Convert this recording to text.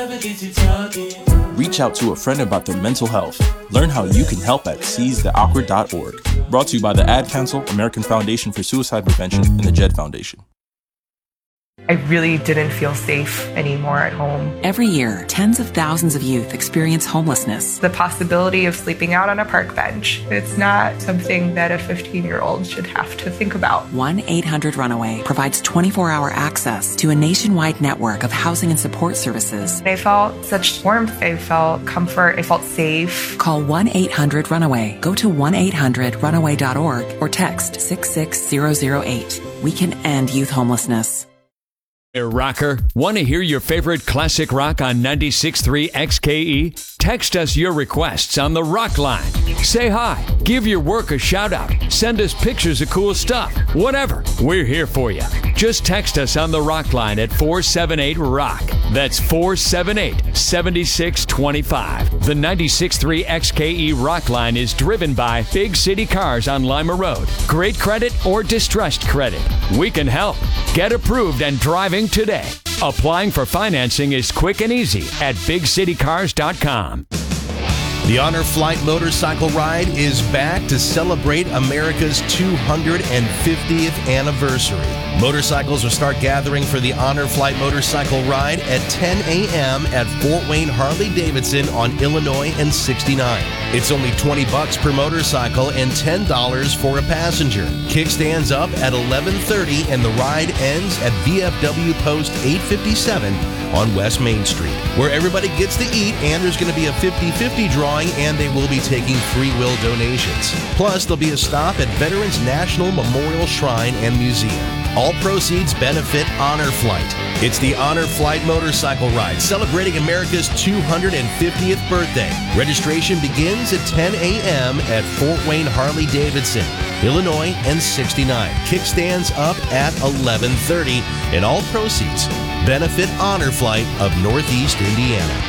Reach out to a friend about their mental health. Learn how you can help at seizetheawkward.org. Brought to you by the Ad Council, American Foundation for Suicide Prevention, and the JED Foundation. I really didn't feel safe anymore at home. Every year, tens of thousands of youth experience homelessness. The possibility of sleeping out on a park bench, it's not something that a 15-year-old should have to think about. 1-800-RUNAWAY provides 24-hour access to a nationwide network of housing and support services. I felt such warmth. I felt comfort. I felt safe. Call 1-800-RUNAWAY. Go to 1-800-RUNAWAY.org or text 66008. We can end youth homelessness. Hey, rocker, want to hear your favorite classic rock on 96.3 XKE? Text us your requests on the Rock Line. Say hi, give your work a shout out, send us pictures of cool stuff, whatever. We're here for you. Just text us on the Rock Line at 478-ROCK. That's 478-7625. The 96.3 XKE Rock Line is driven by Big City Cars on Lima Road. Great credit or distressed credit. We can help. Get approved and driving today. Applying for financing is quick and easy at bigcitycars.com. The Honor Flight motorcycle ride is back to celebrate America's 250th anniversary. Motorcycles will start gathering for the Honor Flight motorcycle ride at 10 a.m. at Fort Wayne Harley-Davidson on Illinois and 69. It's only $20 per motorcycle and $10 for a passenger. Kickstands up at 11:30 and the ride ends at VFW Post 857 on West Main Street, where everybody gets to eat, and there's going to be a 50-50 drawing, and they will be taking free will donations. Plus, there'll be a stop at Veterans National Memorial Shrine and Museum. All proceeds benefit Honor Flight. It's the Honor Flight motorcycle ride celebrating America's 250th birthday. Registration begins at 10 a.m. at Fort Wayne Harley-Davidson, Illinois and 69. Kickstands up at 11:30, and all proceeds benefit Honor Flight of Northeast Indiana.